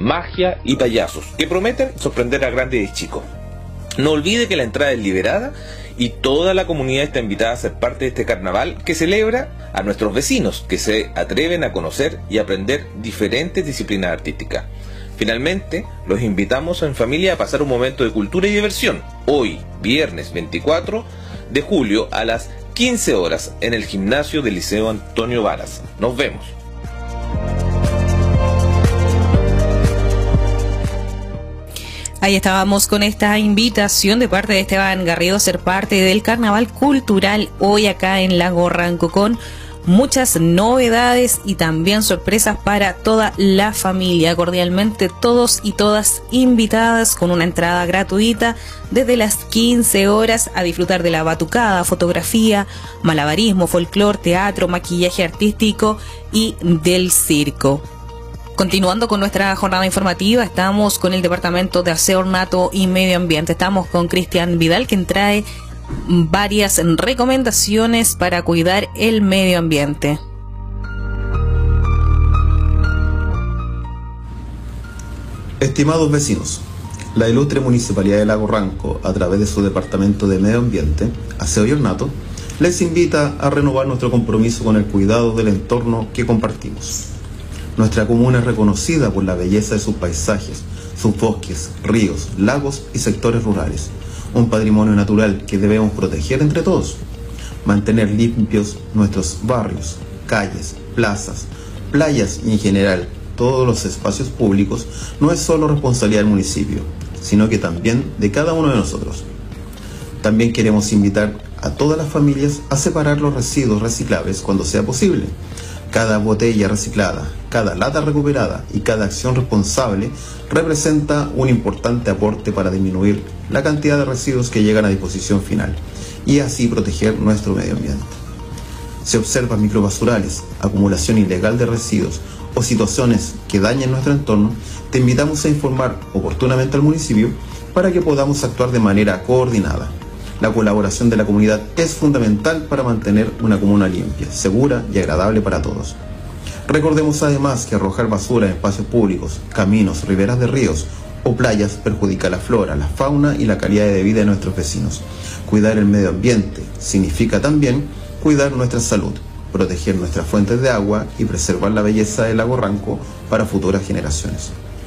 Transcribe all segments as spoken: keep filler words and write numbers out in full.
magia y payasos que prometen sorprender a grandes y chicos. No olvide que la entrada es liberada y toda la comunidad está invitada a ser parte de este carnaval que celebra a nuestros vecinos que se atreven a conocer y aprender diferentes disciplinas artísticas. Finalmente, los invitamos en familia a pasar un momento de cultura y diversión hoy, viernes veinticuatro de julio a las quince horas en el gimnasio del Liceo Antonio Varas. Nos vemos. Ahí estábamos con esta invitación de parte de Esteban Garrido a ser parte del Carnaval Cultural hoy acá en Lago Ranco, con muchas novedades y también sorpresas para toda la familia. Cordialmente todos y todas invitadas con una entrada gratuita desde las quince horas a disfrutar de la batucada, fotografía, malabarismo, folclor, teatro, maquillaje artístico y del circo. Continuando con nuestra jornada informativa, estamos con el Departamento de Aseo, Ornato y Medio Ambiente. Estamos con Cristian Vidal, quien trae varias recomendaciones para cuidar el medio ambiente. Estimados vecinos, la ilustre Municipalidad de Lago Ranco, a través de su Departamento de Medio Ambiente, Aseo y Ornato, les invita a renovar nuestro compromiso con el cuidado del entorno que compartimos. Nuestra comuna es reconocida por la belleza de sus paisajes, sus bosques, ríos, lagos y sectores rurales. Un patrimonio natural que debemos proteger entre todos. Mantener limpios nuestros barrios, calles, plazas, playas y en general todos los espacios públicos no es solo responsabilidad del municipio, sino que también de cada uno de nosotros. También queremos invitar a todas las familias a separar los residuos reciclables cuando sea posible. Cada botella reciclada, cada lata recuperada y cada acción responsable representa un importante aporte para disminuir la cantidad de residuos que llegan a disposición final y así proteger nuestro medio ambiente. Si observas microbasurales, acumulación ilegal de residuos o situaciones que dañen nuestro entorno, te invitamos a informar oportunamente al municipio para que podamos actuar de manera coordinada. La colaboración de la comunidad es fundamental para mantener una comuna limpia, segura y agradable para todos. Recordemos además que arrojar basura en espacios públicos, caminos, riberas de ríos o playas perjudica la flora, la fauna y la calidad de vida de nuestros vecinos. Cuidar el medio ambiente significa también cuidar nuestra salud, proteger nuestras fuentes de agua y preservar la belleza del Lago Ranco para futuras generaciones.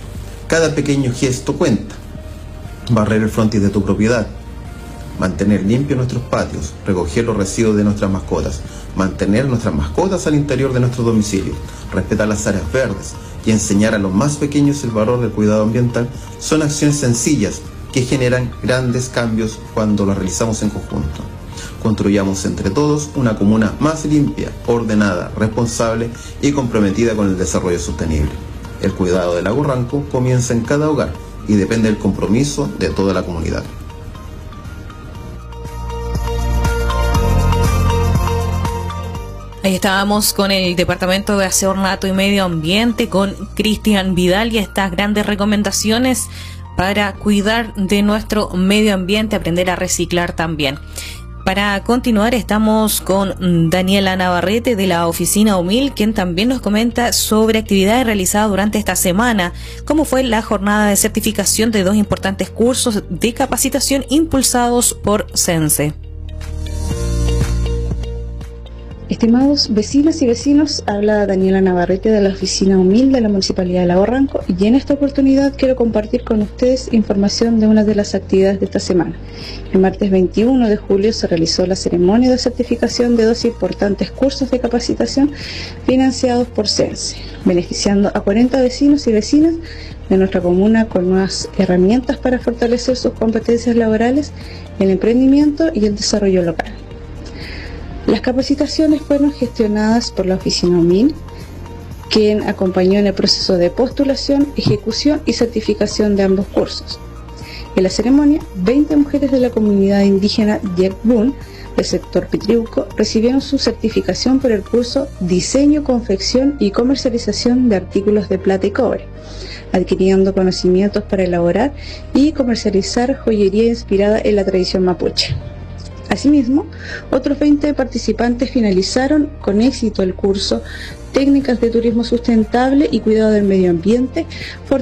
Cada pequeño gesto cuenta. Barrer el frontis de tu propiedad, mantener limpios nuestros patios, recoger los residuos de nuestras mascotas, mantener nuestras mascotas al interior de nuestro domicilio, respetar las áreas verdes y enseñar a los más pequeños el valor del cuidado ambiental son acciones sencillas que generan grandes cambios cuando las realizamos en conjunto. Construyamos entre todos una comuna más limpia, ordenada, responsable y comprometida con el desarrollo sostenible. El cuidado del Lago Ranco comienza en cada hogar y depende del compromiso de toda la comunidad. Ahí estábamos con el Departamento de Aseo, Ornato y Medio Ambiente, con Cristian Vidal y estas grandes recomendaciones para cuidar de nuestro medio ambiente, aprender a reciclar también. Para continuar estamos con Daniela Navarrete de la Oficina UMIL, quien también nos comenta sobre actividades realizadas durante esta semana, como fue la jornada de certificación de dos importantes cursos de capacitación impulsados por CENSE. Estimados vecinas y vecinos, habla Daniela Navarrete de la Oficina UMIL de la Municipalidad de Lago Ranco y en esta oportunidad quiero compartir con ustedes información de una de las actividades de esta semana. El martes veintiuno de julio se realizó la ceremonia de certificación de dos importantes cursos de capacitación financiados por CENSE, beneficiando a cuarenta vecinos y vecinas de nuestra comuna con nuevas herramientas para fortalecer sus competencias laborales, el emprendimiento y el desarrollo local. Las capacitaciones fueron gestionadas por la Oficina UMIL, quien acompañó en el proceso de postulación, ejecución y certificación de ambos cursos. En la ceremonia, veinte mujeres de la comunidad indígena Yerbún, del sector Pitriuco, recibieron su certificación por el curso Diseño, Confección y Comercialización de Artículos de Plata y Cobre, adquiriendo conocimientos para elaborar y comercializar joyería inspirada en la tradición mapuche. Asimismo, otros veinte participantes finalizaron con éxito el curso Técnicas de Turismo Sustentable y Cuidado del Medio Ambiente,